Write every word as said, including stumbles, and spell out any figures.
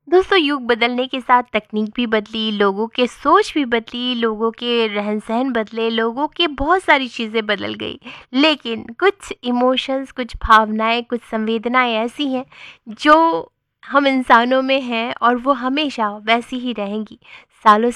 दोस्तों, युग बदलने के साथ तकनीक भी बदली, लोगों के सोच भी बदली, लोगों के रहन-सहन बदले, लोगों की बहुत सारी चीज़ें बदल गई। लेकिन कुछ इमोशंस, कुछ भावनाएँ, कुछ संवेदनाएँ ऐसी हैं जो हम इंसानों में हैं और वो हमेशा वैसी ही रहेंगी। सालों